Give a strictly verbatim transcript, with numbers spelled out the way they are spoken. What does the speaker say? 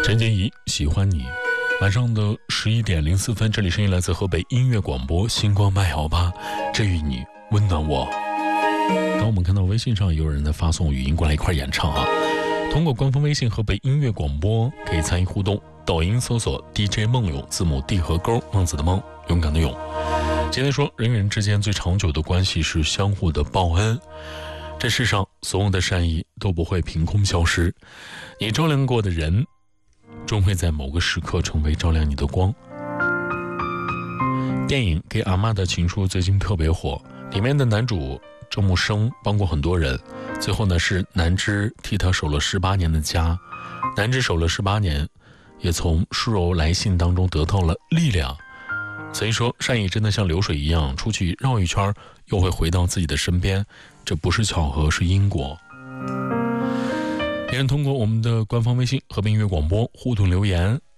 陈洁仪喜欢你。晚上的十一点零四分，这里声音来自河北音乐广播，星光麦好吧，治愈你，温暖我。当我们看到微信上也有人在发送语音过来一块演唱啊，通过官方微信河北音乐广播可以参与互动，抖音搜索 D J 梦勇，字母 D 和勾，孟子的梦，勇敢的勇。今天说人与人之间最长久的关系是相互的报恩，这世上所有的善意都不会凭空消失，你照亮过的人终会在某个时刻成为照亮你的光。电影《给阿嬷的情书》最近特别火，里面的男主郑木生帮过很多人，最后呢是南枝替他守了十八年的家，南枝守了十八年，也从书柔来信当中得到了力量。所以说善意真的像流水一样，出去绕一圈又会回到自己的身边，这不是巧合，是因果。别人通过我们的官方微信河北音乐广播互动留言，